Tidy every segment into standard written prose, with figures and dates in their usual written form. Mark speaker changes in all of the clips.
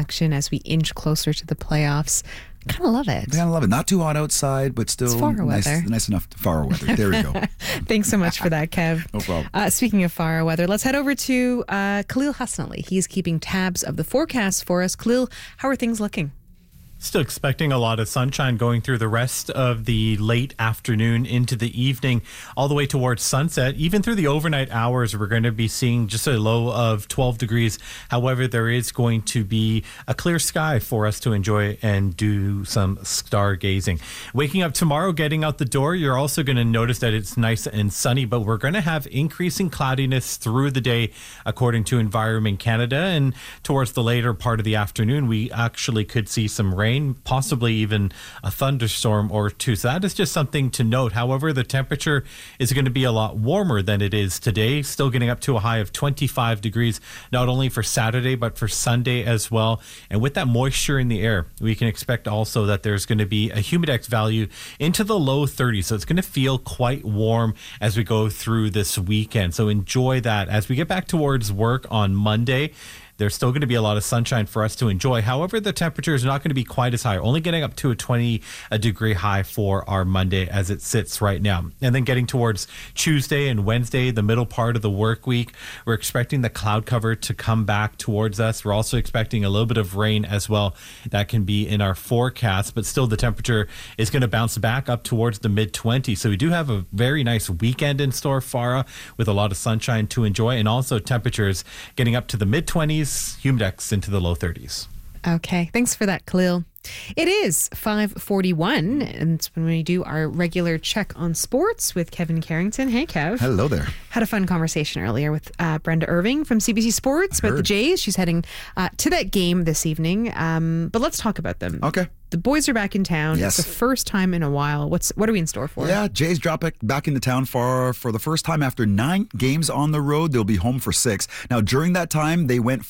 Speaker 1: action as we inch closer to the playoffs. Kind of love it.
Speaker 2: I love it. Not too hot outside, but still nice enough far weather. There we go.
Speaker 1: Thanks so much for that, Kev.
Speaker 2: No problem.
Speaker 1: Speaking of far weather, let's head over to Khalil Hassanali. He's keeping tabs of the forecast for us. Khalil, how are things looking?
Speaker 3: Still expecting a lot of sunshine going through the rest of the late afternoon into the evening, all the way towards sunset. Even through the overnight hours, we're going to be seeing just a low of 12 degrees. However, there is going to be a clear sky for us to enjoy and do some stargazing. Waking up tomorrow, getting out the door, you're also going to notice that it's nice and sunny, but we're going to have increasing cloudiness through the day, according to Environment Canada. And towards the later part of the afternoon, we actually could see some rain, possibly even a thunderstorm or two. So that is just something to note. However, the temperature is going to be a lot warmer than it is today, still getting up to a high of 25 degrees, not only for Saturday, but for Sunday as well. And with that moisture in the air, we can expect also that there's going to be a humidex value into the low 30s. So it's going to feel quite warm as we go through this weekend. So enjoy that. As we get back towards work on Monday, there's still going to be a lot of sunshine for us to enjoy. However, the temperature is not going to be quite as high, only getting up to a 20-degree high for our Monday as it sits right now. And then getting towards Tuesday and Wednesday, the middle part of the work week, we're expecting the cloud cover to come back towards us. We're also expecting a little bit of rain as well. That can be in our forecast, but still the temperature is going to bounce back up towards the mid-20s. So we do have a very nice weekend in store, Farah, with a lot of sunshine to enjoy, and also temperatures getting up to the mid-20s. Humidex into the low 30s.
Speaker 1: Okay, thanks for that, Khalil. It is 5:41, and it's when we do our regular check on sports with Kevin Carrington. Hey, Kev.
Speaker 2: Hello there.
Speaker 1: Had a fun conversation earlier with Brenda Irving from CBC Sports about the Jays. She's heading to that game this evening, but let's talk about them.
Speaker 2: Okay.
Speaker 1: The boys are back in town.
Speaker 2: Yes.
Speaker 1: It's the first time in a while. What are we in store for?
Speaker 2: Yeah, Jays drop back into town for the first time after 9 games on the road. They'll be home for 6. Now, during that time, they went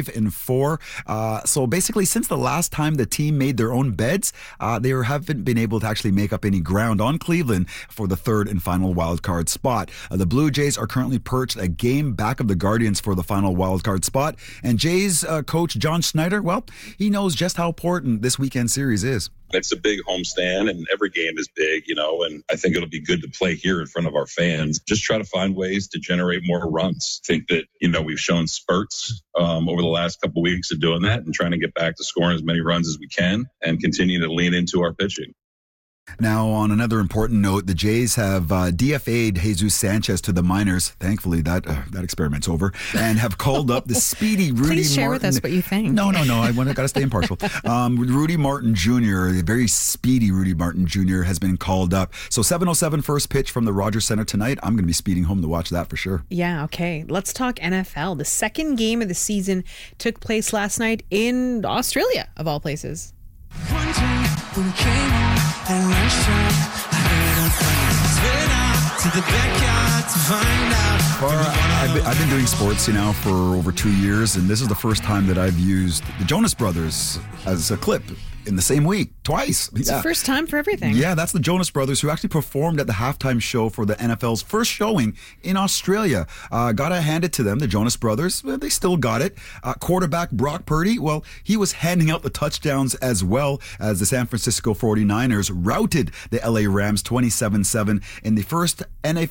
Speaker 2: 5-4. So basically, since the last time the team made their own beds, they haven't been able to actually make up any ground on Cleveland for the third and final wildcard spot. The Blue Jays are currently perched a game back of the Guardians for the final wildcard spot. And Jays coach John Schneider, well, he knows just how important this weekend series is.
Speaker 4: It's a big homestand, and every game is big, and I think it'll be good to play here in front of our fans. Just try to find ways to generate more runs. I think that, we've shown spurts over the last couple of weeks of doing that and trying to get back to scoring as many runs as we can and continue to lean into our pitching.
Speaker 2: Now, on another important note, the Jays have DFA'd Jesus Sanchez to the minors. Thankfully, that experiment's over, and have called up the speedy Rudy Martin.
Speaker 1: Please share with us what you think.
Speaker 2: No. I got to stay impartial. Rudy Martin Jr., the very speedy Rudy Martin Jr. has been called up. So 7:07 first pitch from the Rogers Center tonight. I'm going to be speeding home to watch that for sure.
Speaker 1: Yeah, okay. Let's talk NFL. The second game of the season took place last night in Australia, of all places.
Speaker 5: One day when we came home at lunchtime, I heard our friends went out to the backyard to find out.
Speaker 2: I've been doing sports, for over 2 years, and this is the first time that I've used the Jonas Brothers as a clip in the same week, twice.
Speaker 1: It's the first time for everything.
Speaker 2: Yeah, that's the Jonas Brothers, who actually performed at the halftime show for the NFL's first showing in Australia. Gotta hand it to them, the Jonas Brothers. They still got it. Quarterback Brock Purdy, well, he was handing out the touchdowns as well as the San Francisco 49ers routed the LA Rams 27-7 in the first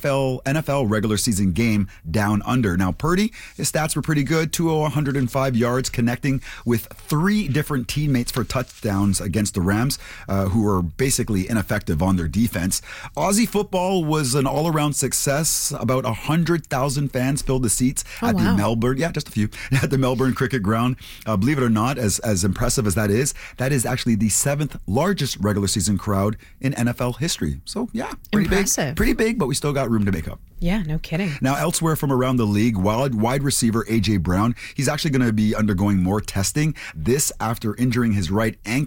Speaker 2: NFL regular season game down under. Now, Purdy, his stats were pretty good. 105 yards, connecting with 3 different teammates for touchdowns against the Rams, who were basically ineffective on their defense. Aussie football was an all-around success. About 100,000 fans filled the seats at the Melbourne, just a few, at the Melbourne Cricket Ground. Believe it or not, as impressive as that is actually the 7th largest regular season crowd in NFL history. So yeah, pretty big, but we still got room to make up.
Speaker 1: Yeah, no kidding.
Speaker 2: Now, elsewhere from around the league, wide receiver A.J. Brown, he's actually going to be undergoing more testing. This after injuring his right ankle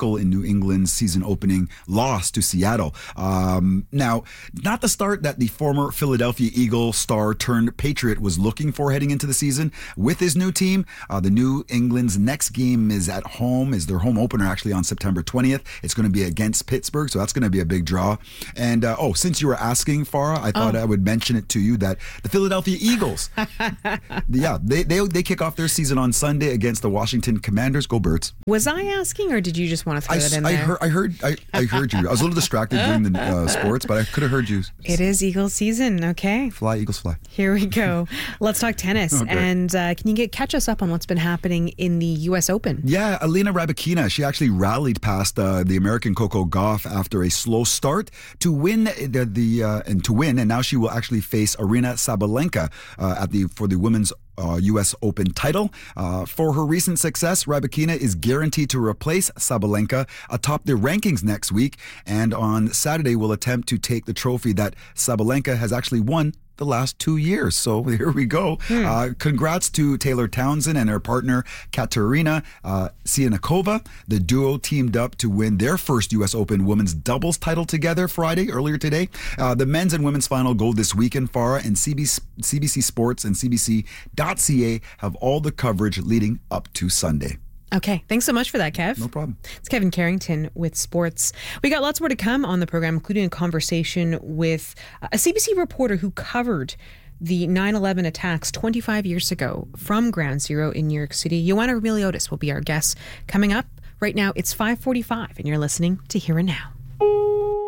Speaker 2: wrinkle in New England's season opening loss to Seattle. Now, not the start that the former Philadelphia Eagle star turned Patriot was looking for heading into the season with his new team. The New England's next game is at home, is their home opener actually on September 20th. It's going to be against Pittsburgh, so that's going to be a big draw. And since you were asking, Farah, I thought I would mention it to you that the Philadelphia Eagles, they kick off their season on Sunday against the Washington Commanders. Go Birds!
Speaker 1: Was I asking, or did you just want to throw that in there?
Speaker 2: I heard you. I was a little distracted during the sports, but I could have heard you.
Speaker 1: It is Eagles season, okay?
Speaker 2: Fly, Eagles, fly.
Speaker 1: Here we go. Let's talk tennis.
Speaker 2: Okay.
Speaker 1: And can you catch us up on what's been happening in the U.S. Open?
Speaker 2: Yeah, Alina Rybakina, she actually rallied past the American Coco Gauff after a slow start to win and now she will actually face Aryna Sabalenka for the women's U.S. Open title. For her recent success, Rybakina is guaranteed to replace Sabalenka atop the rankings next week, and on Saturday will attempt to take the trophy that Sabalenka has actually won the last 2 years. So here we go. Congrats to Taylor Townsend and her partner Katerina Sienakova. The duo teamed up to win their first U.S. Open women's doubles title together earlier today. The men's and women's final go this weekend. Farah, and CBC Sports and CBC.ca have all the coverage leading up to Sunday.
Speaker 1: Okay, thanks so much for that, Kev.
Speaker 2: No problem.
Speaker 1: It's Kevin Carrington with sports. We got lots more to come on the program, including a conversation with a CBC reporter who covered the 9/11 attacks 25 years ago from Ground Zero in New York City. Ioana Remiliotis will be our guest coming up. Right now, it's 5:45, and you're listening to Here and Now.